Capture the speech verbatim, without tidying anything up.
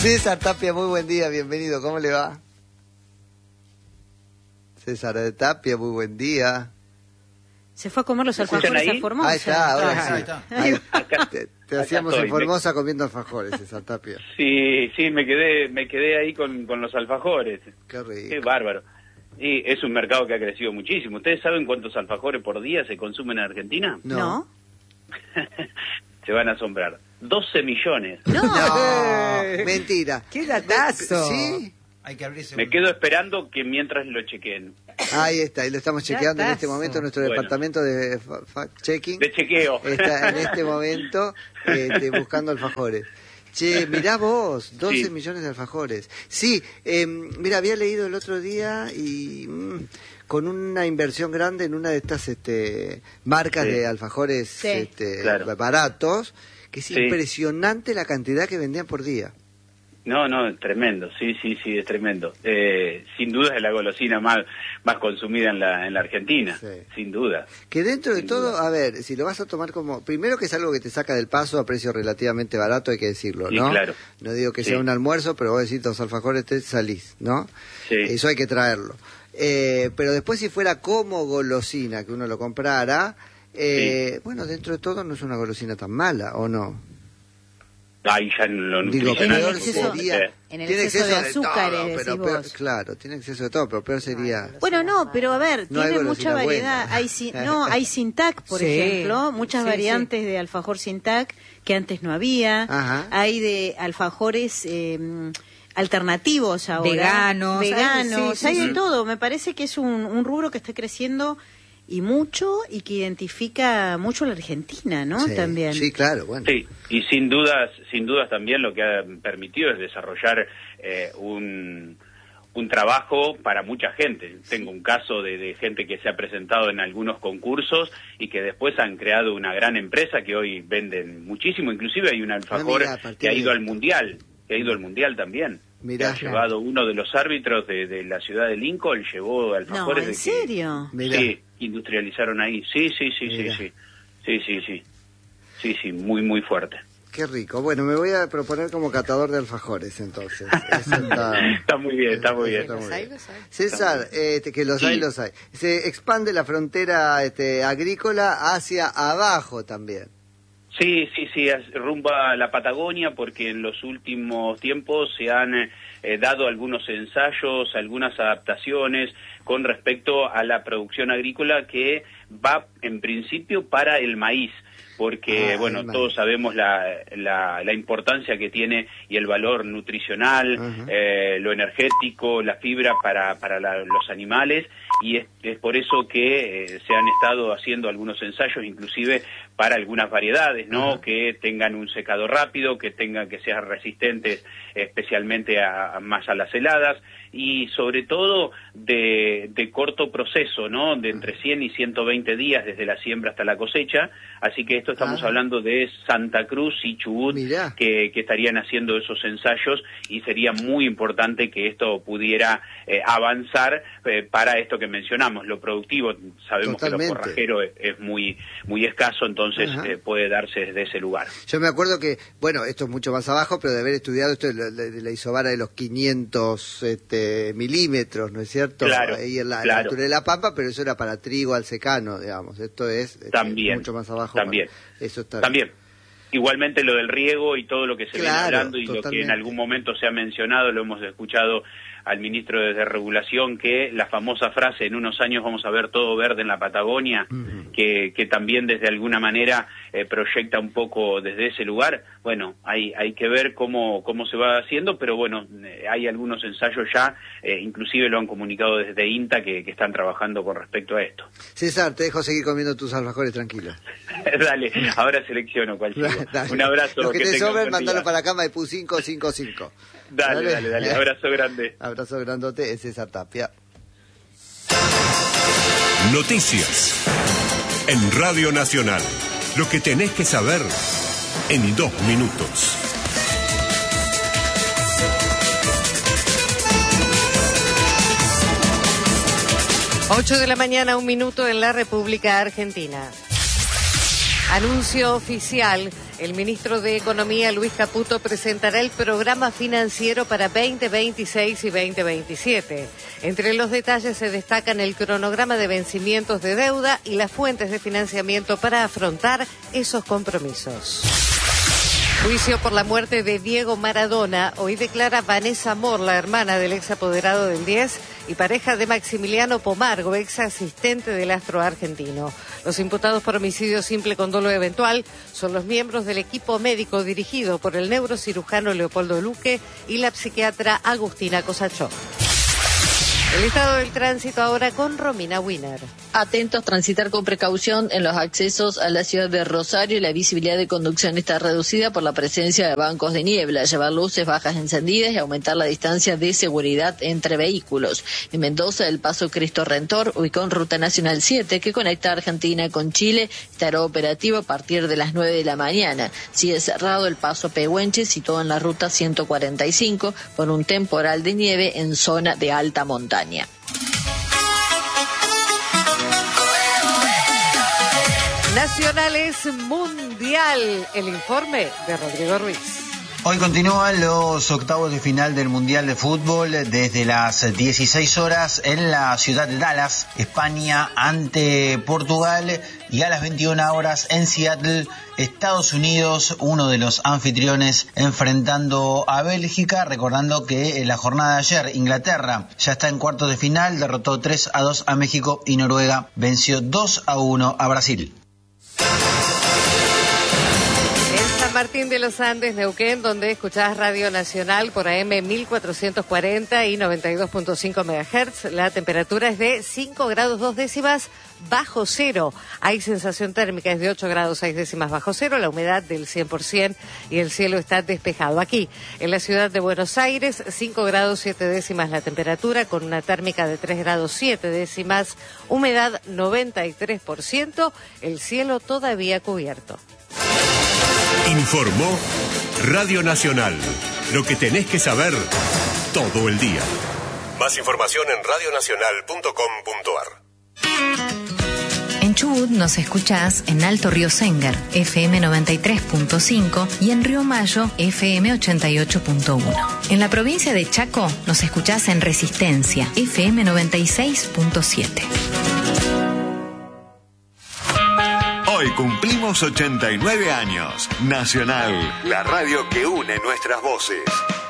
César Tapia, muy buen día, bienvenido, ¿cómo le va? César Tapia, muy buen día. Se fue a comer los alfajores a Formosa. Ahí está, ahora ah, sí. ahí está. Ahí, Acá, te te hacíamos estoy. en Formosa comiendo alfajores, César Tapia. Sí, sí, me quedé, me quedé ahí con, con los alfajores. Qué rico. Qué bárbaro. Y es un mercado que ha crecido muchísimo. ¿Ustedes saben cuántos alfajores por día se consumen en Argentina? No. ¿No? Se van a asombrar. doce millones. No. No, mentira. ¡Qué datazo! ¿Sí? Hay que abrirse Me un- quedo esperando que mientras lo chequeen. Ahí está, y lo estamos chequeando en este Datazo. momento. Nuestro Bueno. departamento de fa- fact-checking De chequeo. está en este momento este, buscando alfajores. Che, mirá vos, doce Sí. millones de alfajores. Sí, eh, mira, había leído el otro día y mm, con una inversión grande en una de estas este, marcas Sí. de alfajores Sí. este, Claro. baratos, que es Sí. impresionante la cantidad que vendían por día. No, no, es tremendo, sí, sí, sí, es tremendo. Eh, sin duda es la golosina más, más consumida en la, en la Argentina, Sí. sin duda. Que dentro de Sin todo, duda. a ver, si lo vas a tomar como... Primero que es algo que te saca del paso a precio relativamente barato, hay que decirlo, Sí, ¿no? claro. No digo que Sí. sea un almuerzo, pero vos decís dos alfajores te salís, ¿no? Sí. Eso hay que traerlo. Eh, pero después si fuera como golosina, que uno lo comprara, eh, bueno, dentro de todo no es una golosina tan mala, ¿o no? Ahí ya en lo Digo, En el peor exceso- sería... en el tiene exceso de todo, azúcares, pero decís peor- vos. claro, tiene exceso de todo, pero peor sería... Bueno, no, pero a ver, No hay tiene golosina mucha variedad. buena. Hay sin- no, hay sin tac, por Sí. ejemplo, muchas Sí, variantes de alfajor sin tac que antes no había. Ajá. Hay de alfajores eh, alternativos ahora. Veganos, Veganos, hay- sí, sí, hay de sí. todo. Me parece que es un, un rubro que está creciendo y mucho y que identifica mucho a la Argentina, ¿no? Sí, También. Sí, claro, bueno. Sí, y sin dudas, sin dudas también lo que ha permitido es desarrollar eh, un, un trabajo para mucha gente. Tengo un caso de, de gente que se ha presentado en algunos concursos y que después han creado una gran empresa que hoy venden muchísimo. Inclusive hay un alfajor mira, a partir que ha de ido al esto. mundial, que ha ido al mundial también. Mirá. Que ha llevado uno de los árbitros de, de la ciudad de Lincoln, llevó No, alfajores ¿en de que- serio? Mirá. Sí, industrializaron ahí. Sí, sí, sí, Mirá. sí, sí. Sí, sí, sí. Sí, sí, muy, muy fuerte. Qué rico. Bueno, me voy a proponer como catador de alfajores, entonces. Eso está, Está muy bien, está muy bien. está muy Los hay, bien. los hay. César, este, que los Sí. hay, los hay. Se expande la frontera este, agrícola hacia abajo también. Sí, sí, sí, es rumbo a la Patagonia porque en los últimos tiempos se han eh, dado algunos ensayos, algunas adaptaciones con respecto a la producción agrícola que va en principio para el maíz. Porque, Ah, bueno, el maíz. todos sabemos la, la, la importancia que tiene y el valor nutricional, Ajá. eh, lo energético, la fibra para, para la- los animales, y es, es por eso que eh, se han estado haciendo algunos ensayos, inclusive para algunas variedades, ¿no? Ajá. Que tengan un secado rápido, que tengan que sean resistentes especialmente a, a más a las heladas, y sobre todo de, de corto proceso, ¿no? De entre cien y ciento veinte días desde la siembra hasta la cosecha, así que esto estamos Ah. hablando de Santa Cruz y Chubut, Mirá. que, que estarían haciendo esos ensayos, y sería muy importante que esto pudiera eh, avanzar eh, para esto que mencionamos, lo productivo. Sabemos Totalmente. que lo forrajero es, es muy, muy escaso, entonces Ajá. eh, puede darse desde ese lugar. Yo me acuerdo que, bueno, esto es mucho más abajo, pero de haber estudiado esto de la, de la isobara de los quinientos este, milímetros, ¿no es cierto? Claro, Ahí en la, en la claro. altura de la Pampa, pero eso era para trigo al secano, digamos. Esto es este, También, mucho más abajo. también. para- Eso está También. Igualmente lo del riego y todo lo que se Claro, viene hablando y lo que en totalmente. algún momento se ha mencionado, lo hemos escuchado al ministro de Regulación, que la famosa frase, en unos años vamos a ver todo verde en la Patagonia, Ujú. que, que también desde alguna manera eh, proyecta un poco desde ese lugar. Bueno, hay, hay que ver cómo, cómo se va haciendo, pero bueno, eh, hay algunos ensayos ya, eh, inclusive lo han comunicado desde INTA, que, que están trabajando con respecto a esto. César, te dejo seguir comiendo tus alfajores tranquilo. Dale, ahora selecciono cuál sigo. Dale. Un abrazo. Los que, te tengan sobren, buen mandalo día. para acá, Maipú cinco cinco cinco. Dale, dale, dale. Abrazo grande. Abrazo grandote, es César Tapia. Noticias. En Radio Nacional. Lo que tenés que saber en dos minutos. ocho de la mañana, un minuto en la República Argentina. Anuncio oficial. El ministro de Economía, Luis Caputo, presentará el programa financiero para veinte veintiséis y veinte veintisiete. Entre los detalles se destacan el cronograma de vencimientos de deuda y las fuentes de financiamiento para afrontar esos compromisos. Juicio por la muerte de Diego Maradona. Hoy declara Vanessa Mor, la hermana del ex apoderado del diez y pareja de Maximiliano Pomargo, ex asistente del astro argentino. Los imputados por homicidio simple con dolo eventual son los miembros del equipo médico dirigido por el neurocirujano Leopoldo Luque y la psiquiatra Agustina Cosachó. El estado del tránsito ahora con Romina Wiener. Atentos, transitar con precaución en los accesos a la ciudad de Rosario. La visibilidad de conducción está reducida por la presencia de bancos de niebla. Llevar luces bajas encendidas y aumentar la distancia de seguridad entre vehículos. En Mendoza, el paso Cristo Redentor, ubicado en Ruta Nacional siete, que conecta Argentina con Chile, estará operativo a partir de las nueve de la mañana. Sigue cerrado el paso Pehuenche, situado en la Ruta ciento cuarenta y cinco, por un temporal de nieve en zona de alta montaña. Nacionales Mundial, el informe de Rodrigo Ruiz. Hoy continúan los octavos de final del Mundial de Fútbol desde las dieciséis horas en la ciudad de Dallas, España, ante Portugal, y a las veintiuna horas en Seattle, Estados Unidos, uno de los anfitriones, enfrentando a Bélgica. Recordando que en la jornada de ayer Inglaterra ya está en cuartos de final, derrotó tres a dos a México y Noruega venció dos a uno a Brasil. San Martín de los Andes, Neuquén, donde escuchás Radio Nacional por A M mil cuatrocientos cuarenta y noventa y dos punto cinco megahertz. La temperatura es de cinco grados dos décimas bajo cero. Hay sensación térmica, es de ocho grados seis décimas bajo cero, la humedad del cien por ciento y el cielo está despejado. Aquí, en la ciudad de Buenos Aires, cinco grados siete décimas la temperatura, con una térmica de tres grados siete décimas, humedad noventa y tres por ciento, el cielo todavía cubierto. Informó Radio Nacional. Lo que tenés que saber todo el día. Más información en radio nacional punto com punto a r. En Chubut nos escuchás en Alto Río Sengar, F M noventa y tres punto cinco, y en Río Mayo, F M ochenta y ocho punto uno. En la provincia de Chaco nos escuchás en Resistencia, F M noventa y seis punto siete. Hoy cumplimos ochenta y nueve años. Nacional, la radio que une nuestras voces.